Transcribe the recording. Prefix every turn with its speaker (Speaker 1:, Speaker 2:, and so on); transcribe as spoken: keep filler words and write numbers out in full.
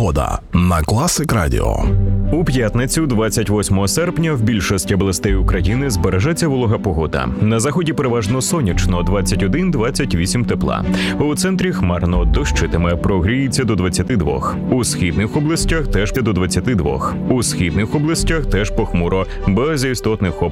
Speaker 1: Погода на Класик Радіо.
Speaker 2: У п'ятницю, двадцять восьмого серпня, в більшості областей України збережеться волога погода. На заході переважно сонячно, двадцять один - двадцять вісім тепла. У центрі хмарно, дощитиме, прогріється до двадцяти двох. У східних областях теж до двадцяти двох. У східних областях теж похмуро, без істотних опадів.